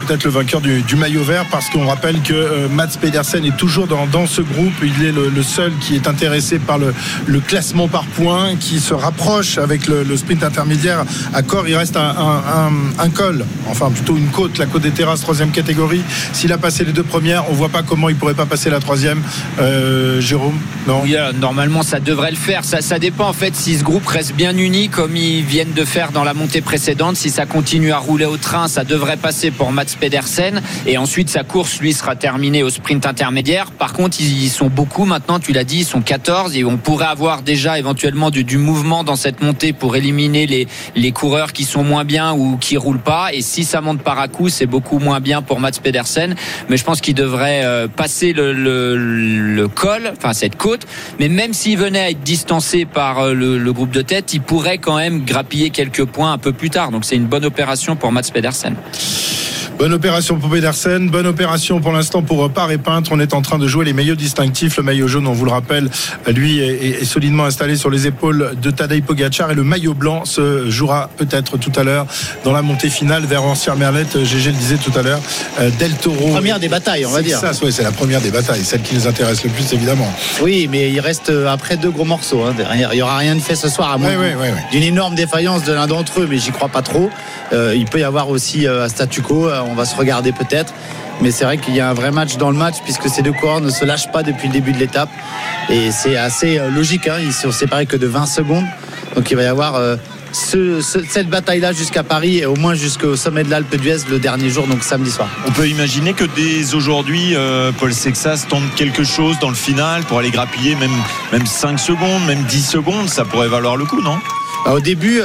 peut-être le vainqueur du maillot vert, parce qu'on rappelle que Mads Pedersen est toujours dans ce groupe. Il est le seul qui est intéressé par le classement par points, qui se rapproche avec le sprint intermédiaire. À Corps, il reste un col, enfin plutôt une côte, la côte des terrasses, 3e catégorie. S'il a passé les 2 premières, on voit pas comment il pourrait pas passer la 3e. Jérôme, non? Oui, normalement ça devrait le faire. Ça dépend en fait si ce groupe reste bien uni comme ils viennent de faire dans la montée précédente. Si ça continue à rouler au train, ça devrait passer pour Mads Pedersen, et ensuite sa course lui sera terminée au sprint intermédiaire. Par contre, ils sont beaucoup maintenant, tu l'as dit, ils sont 14 et on pourrait avoir déjà éventuellement du mouvement dans cette montée pour éliminer les coureurs qui sont moins bien ou qui roulent pas. Et si ça monte par à coup, c'est beaucoup moins bien pour Mads Pedersen, mais je pense qu'il devrait passer le col, enfin cette côte. Mais même s'il venait à être distancé par le groupe de tête, il pourrait quand même grappiller quelques points un peu plus tard. Donc c'est une bonne opération pour Mads Pedersen. Bonne opération pour Pedersen, bonne opération pour l'instant pour Parr et Peintre. On est en train de jouer les maillots distinctifs. Le maillot jaune, on vous le rappelle, lui est solidement installé sur les épaules de Tadej Pogačar, et le maillot blanc se jouera peut-être tout à l'heure dans la montée finale vers Ancière-Merlette. GG le disait tout à l'heure, Del Toro. Première des batailles, on va dire. Ça, ouais, c'est la première des batailles, celle qui nous intéresse le plus évidemment. Oui, mais il reste après 2 gros morceaux. Derrière, il n'y aura rien de fait ce soir, à moins d'une énorme défaillance de l'un d'entre eux, mais j'y crois pas trop. Il peut y avoir aussi un statu quo. On va se regarder peut-être, mais c'est vrai qu'il y a un vrai match dans le match, puisque ces 2 coureurs ne se lâchent pas depuis le début de l'étape, et c'est assez logique, ils sont séparés que de 20 secondes, donc il va y avoir cette bataille-là jusqu'à Paris, et au moins jusqu'au sommet de l'Alpe d'Huez le dernier jour, donc samedi soir. On peut imaginer que dès aujourd'hui, Paul Sexas tente quelque chose dans le final pour aller grappiller même 5 secondes, même 10 secondes, ça pourrait valoir le coup, non? Au début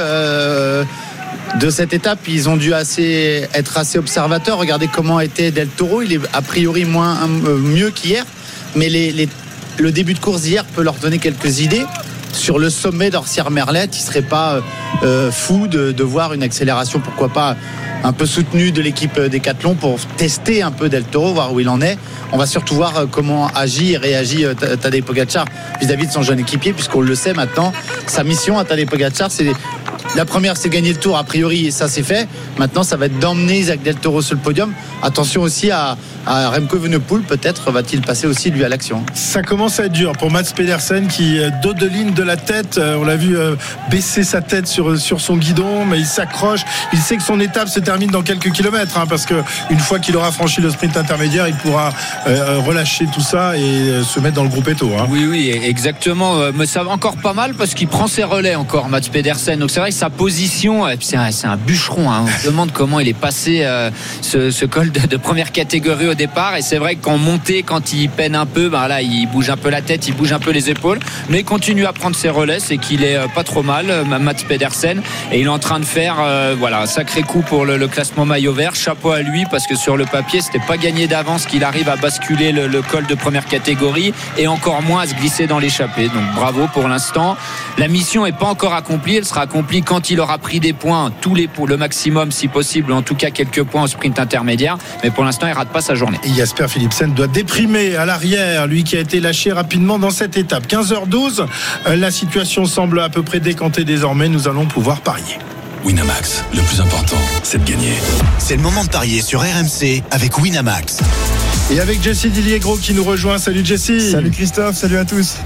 de cette étape, ils ont dû être assez observateurs. Regardez comment était Del Toro. Il est a priori mieux qu'hier, mais le début de course d'hier peut leur donner quelques idées. Sur le sommet d'Ancière-Merlette, il ne serait pas fou de voir une accélération, pourquoi pas un peu soutenue, de l'équipe Decathlon pour tester un peu Del Toro, voir où il en est. On va surtout voir comment agit et réagit Tadej Pogačar vis-à-vis de son jeune équipier, puisqu'on le sait maintenant, sa mission à Tadej Pogačar, la première, c'est gagner le Tour, a priori, ça c'est fait. Maintenant, ça va être d'emmener Isaac Del Toro sur le podium. Attention aussi à Remco Evenepoel, peut-être va-t-il passer aussi lui à l'action. Ça commence à être dur pour Mads Pedersen, qui dodeline de la tête. On l'a vu baisser sa tête sur son guidon, mais il s'accroche. Il sait que son étape se termine dans quelques kilomètres, parce que une fois qu'il aura franchi le sprint intermédiaire, il pourra relâcher tout ça et se mettre dans le groupe Eto. Oui, exactement. Mais ça va encore pas mal, parce qu'il prend ses relais encore, Mads Pedersen. Donc c'est vrai que sa position, c'est un bûcheron. On se demande comment il est passé ce col de première catégorie au départ. Et c'est vrai qu'en montée, quand il peine un peu, là il bouge un peu la tête, il bouge un peu les épaules, mais il continue à prendre ses relais. C'est qu'il est pas trop mal, Mads Pedersen, et il est en train de faire un sacré coup pour le classement maillot vert. Chapeau à lui, parce que sur le papier, c'était pas gagné d'avance qu'il arrive à basculer le col de première catégorie, et encore moins à se glisser dans l'échappée. Donc bravo pour l'instant. La mission est pas encore accomplie. Elle sera accomplie quand il aura pris des points, pour le maximum si possible, en tout cas quelques points au sprint intermédiaire, mais pour l'instant il rate pas sa journée. Et Jasper Philipsen doit déprimer à l'arrière, lui qui a été lâché rapidement dans cette étape. 15h12, la situation semble à peu près décantée désormais. Nous allons pouvoir parier. Winamax, le plus important, c'est de gagner. C'est le moment de parier sur RMC avec Winamax. Et avec Jessie Diliégro qui nous rejoint. Salut Jessie. Salut Christophe, salut à tous.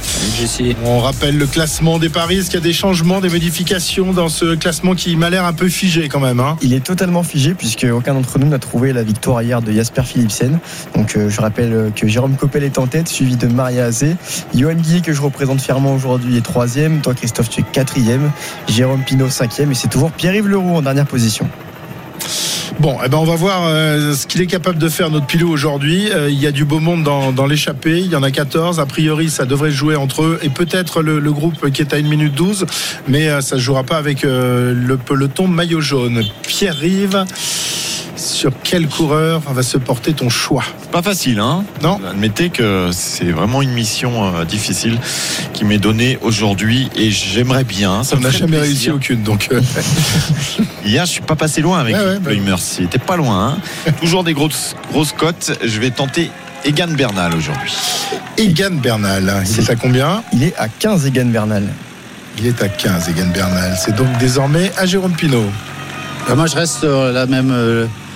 On rappelle le classement des paris. Est-ce qu'il y a des changements, des modifications dans ce classement qui m'a l'air un peu figé quand même, Il est totalement figé, puisque aucun d'entre nous n'a trouvé la victoire hier de Jasper Philipsen. Donc je rappelle que Jérôme Coppel est en tête, suivi de Maria Azé. Johan Guillet, que je représente fièrement aujourd'hui, est 3e. Toi Christophe, tu es 4e. Jérôme Pinault 5e. Et c'est toujours Pierre-Yves Leroux en dernière position. Bon, on va voir ce qu'il est capable de faire, notre pilot, aujourd'hui. Il y a du beau monde dans l'échappée. Il y en a 14. A priori, ça devrait jouer entre eux et peut-être le groupe qui est à 1 minute 12. Mais ça ne se jouera pas avec le peloton maillot jaune. Pierre-Yves, sur quel coureur va se porter ton choix? C'est pas facile, Non. Admettez que c'est vraiment une mission difficile qui m'est donnée aujourd'hui, et j'aimerais bien. Ça n'a jamais réussi aucune, donc. Hier, je suis pas passé loin avec Play Mercy. T'es pas loin. Toujours des grosses cotes. Je vais tenter Egan Bernal aujourd'hui. Egan Bernal, il est à combien? Il est à 15, Egan Bernal. Il est à 15, Egan Bernal. C'est donc désormais à Jérôme Pinault. Moi, je reste sur la même